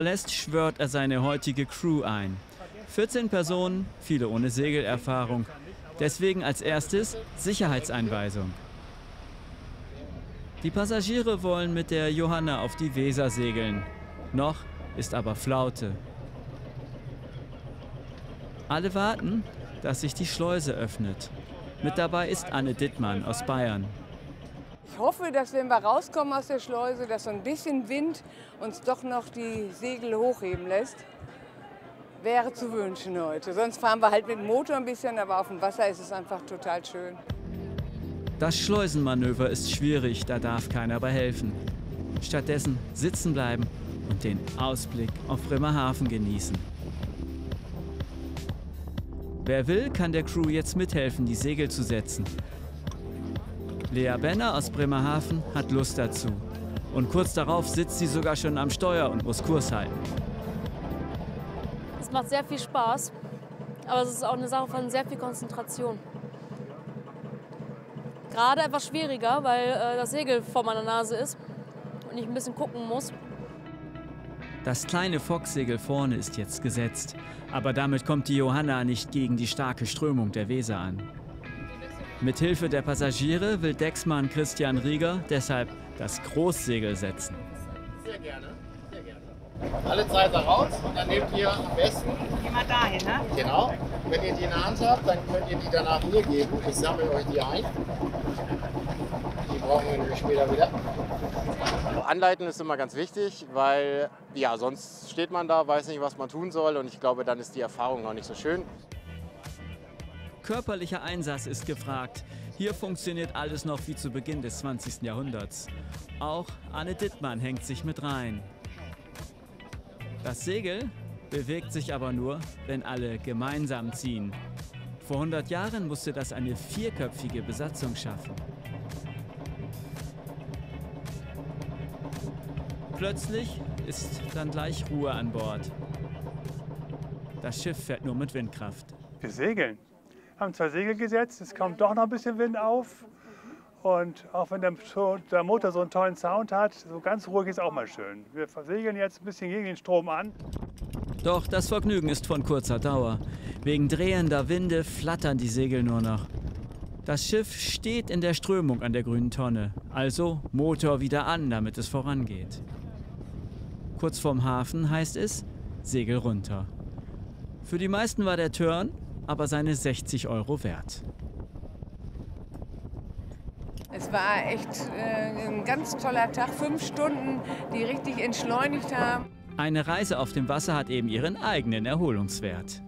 lässt, schwört er seine heutige Crew ein. 14 Personen, viele ohne Segelerfahrung. Deswegen als erstes Sicherheitseinweisung. Die Passagiere wollen mit der Johanna auf die Weser segeln. Noch ist aber Flaute. Alle warten, dass sich die Schleuse öffnet. Mit dabei ist Anne Dittmann aus Bayern. Ich hoffe, dass wenn wir rauskommen aus der Schleuse, dass so ein bisschen Wind uns doch noch die Segel hochheben lässt. Wäre zu wünschen heute. Sonst fahren wir halt mit dem Motor ein bisschen, aber auf dem Wasser ist es einfach total schön. Das Schleusenmanöver ist schwierig, da darf keiner bei helfen. Stattdessen sitzen bleiben und den Ausblick auf Bremerhaven genießen. Wer will, kann der Crew jetzt mithelfen, die Segel zu setzen. Lea Benner aus Bremerhaven hat Lust dazu. Und kurz darauf sitzt sie sogar schon am Steuer und muss Kurs halten. Es macht sehr viel Spaß, aber es ist auch eine Sache von sehr viel Konzentration. Gerade etwas schwieriger, weil das Segel vor meiner Nase ist und ich ein bisschen gucken muss. Das kleine Focksegel vorne ist jetzt gesetzt, aber damit kommt die Johanna nicht gegen die starke Strömung der Weser an. Mit Hilfe der Passagiere will Decksmann Christian Rieger deshalb das Großsegel setzen. Sehr gerne, sehr gerne. Alle Zeit raus und dann nehmt ihr am besten. Immer dahin, ne? Genau. Wenn ihr die in der Hand habt, dann könnt ihr die danach mir geben. Ich sammle euch die ein. Die brauchen wir nämlich später wieder. Anleiten ist immer ganz wichtig, weil ja, sonst steht man da, weiß nicht, was man tun soll und ich glaube, dann ist die Erfahrung noch nicht so schön. Körperlicher Einsatz ist gefragt. Hier funktioniert alles noch wie zu Beginn des 20. Jahrhunderts. Auch Anne Dittmann hängt sich mit rein. Das Segel bewegt sich aber nur, wenn alle gemeinsam ziehen. Vor 100 Jahren musste das eine vierköpfige Besatzung schaffen. Plötzlich ist dann gleich Ruhe an Bord. Das Schiff fährt nur mit Windkraft. Wir segeln. Wir haben 2 Segel gesetzt, es kommt doch noch ein bisschen Wind auf. Und auch wenn der Motor so einen tollen Sound hat, so ganz ruhig ist auch mal schön. Wir segeln jetzt ein bisschen gegen den Strom an. Doch das Vergnügen ist von kurzer Dauer. Wegen drehender Winde flattern die Segel nur noch. Das Schiff steht in der Strömung an der grünen Tonne. Also Motor wieder an, damit es vorangeht. Kurz vorm Hafen heißt es, Segel runter. Für die meisten war der Turn aber seine 60 € wert. Es war echt ein ganz toller Tag, 5 Stunden, die richtig entschleunigt haben. Eine Reise auf dem Wasser hat eben ihren eigenen Erholungswert.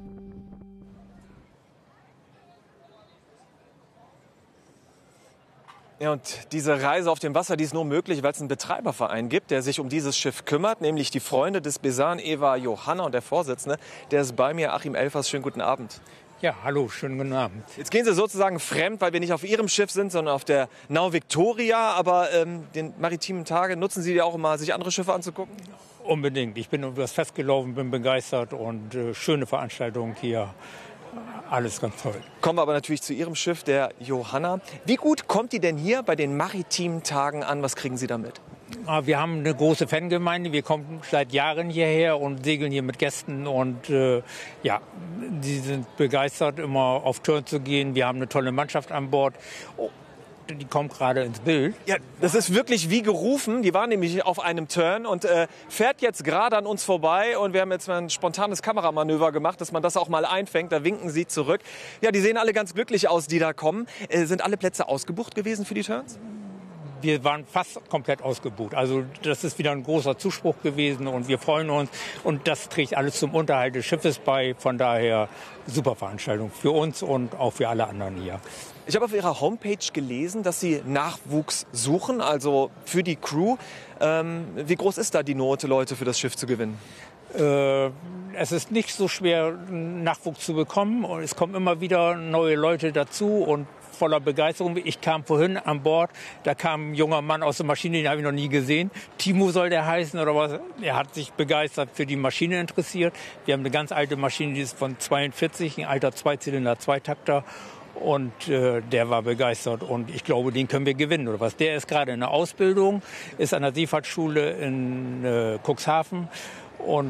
Ja, und diese Reise auf dem Wasser, die ist nur möglich, weil es einen Betreiberverein gibt, der sich um dieses Schiff kümmert, nämlich die Freunde des Besan, Eva Johanna und der Vorsitzende, der ist bei mir, Achim Elfers. Schönen guten Abend. Ja, hallo, schönen guten Abend. Jetzt gehen Sie sozusagen fremd, weil wir nicht auf Ihrem Schiff sind, sondern auf der Nau Victoria. Aber den maritimen Tage nutzen Sie die auch immer, sich andere Schiffe anzugucken? Unbedingt. Ich bin über das Fest gelaufen, bin begeistert und schöne Veranstaltung hier. Alles ganz toll. Kommen wir aber natürlich zu Ihrem Schiff, der Johanna. Wie gut kommt die denn hier bei den maritimen Tagen an? Was kriegen Sie damit? Wir haben eine große Fangemeinde. Wir kommen seit Jahren hierher und segeln hier mit Gästen. Und ja, die sind begeistert, immer auf Turn zu gehen. Wir haben eine tolle Mannschaft an Bord. Oh, die kommt gerade ins Bild. Ja, das ist wirklich wie gerufen. Die war nämlich auf einem Turn und fährt jetzt gerade an uns vorbei. Und wir haben jetzt mal ein spontanes Kameramanöver gemacht, dass man das auch mal einfängt. Da winken sie zurück. Ja, die sehen alle ganz glücklich aus, die da kommen. Sind alle Plätze ausgebucht gewesen für die Turns? Wir waren fast komplett ausgebucht. Also das ist wieder ein großer Zuspruch gewesen und wir freuen uns. Und das trägt alles zum Unterhalt des Schiffes bei. Von daher super Veranstaltung für uns und auch für alle anderen hier. Ich habe auf Ihrer Homepage gelesen, dass Sie Nachwuchs suchen, also für die Crew. Wie groß ist da die Not, Leute für das Schiff zu gewinnen? Es ist nicht so schwer, Nachwuchs zu bekommen. Und es kommen immer wieder neue Leute dazu und voller Begeisterung. Ich kam vorhin an Bord, da kam ein junger Mann aus der Maschine, den habe ich noch nie gesehen. Timo soll der heißen oder was. Er hat sich begeistert für die Maschine interessiert. Wir haben eine ganz alte Maschine, die ist von 42, ein alter Zweizylinder, Zweitakter. Und der war begeistert und ich glaube, den können wir gewinnen oder was. Der ist gerade in der Ausbildung, ist an der Seefahrtsschule in Cuxhaven und